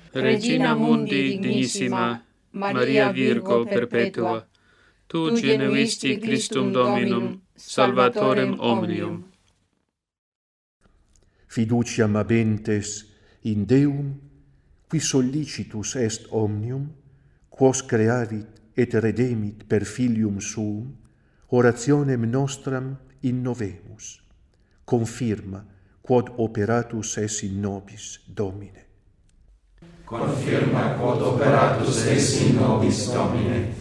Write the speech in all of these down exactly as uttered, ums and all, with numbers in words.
Regina mundi dignissima, Maria Virgo perpetua, tu genuisti Christum Dominum, Salvatorem omnium. Fiduciam habentes in Deum, qui sollicitus est omnium, quos creavit et redemit per Filium Suum, orationem nostram innovemus. Confirma quod operatus es in nobis, Domine. Confirma quod operatus es in nobis, Domine.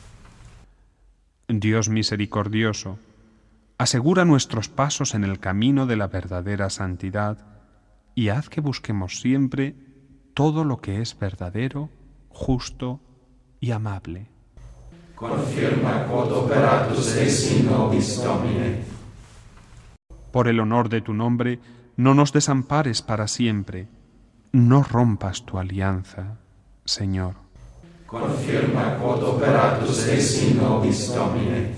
Dios misericordioso, asegura nuestros pasos en el camino de la verdadera santidad y haz que busquemos siempre todo lo que es verdadero, justo y amable. Confirma quod operatus es in nobis, Domine. Por el honor de tu nombre, no nos desampares para siempre, no rompas tu alianza, Señor. Confirma quod operatus es in nobis, Domine.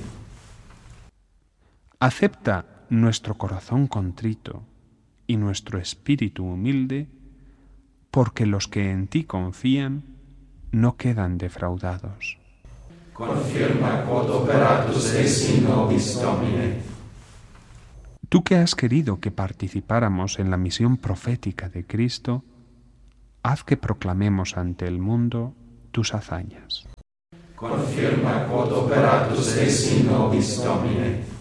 Acepta nuestro corazón contrito y nuestro espíritu humilde, porque los que en ti confían no quedan defraudados. Confirma quod operatus es in nobis, Domine. Tú que has querido que participáramos en la misión profética de Cristo, haz que proclamemos ante el mundo tus hazañas. Confirma quod operatus es in nobis, Domine.